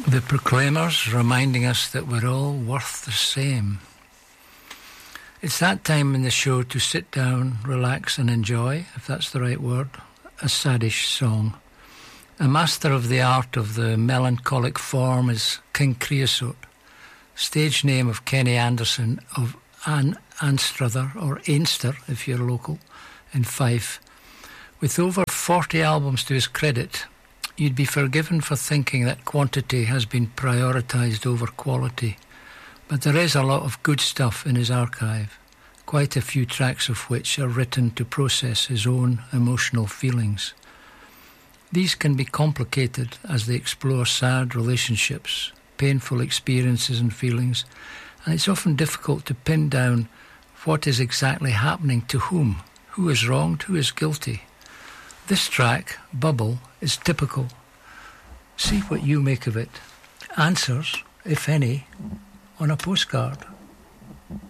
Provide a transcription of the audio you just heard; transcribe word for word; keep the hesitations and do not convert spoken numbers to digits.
The Proclaimers, reminding us that we're all worth the same. It's that time in the show to sit down, relax and enjoy, if that's the right word, a saddish song. A master of the art of the melancholic form is King Creosote, stage name of Kenny Anderson of Ann Anstruther, or Ainster if you're local, in Fife. With over forty albums to his credit, you'd be forgiven for thinking that quantity has been prioritised over quality. But there is a lot of good stuff in his archive, quite a few tracks of which are written to process his own emotional feelings. These can be complicated as they explore sad relationships, painful experiences and feelings, and it's often difficult to pin down what is exactly happening to whom, who is wronged, who is guilty. This track, Bubble, is typical. See what you make of it. Answers, if any, on a postcard.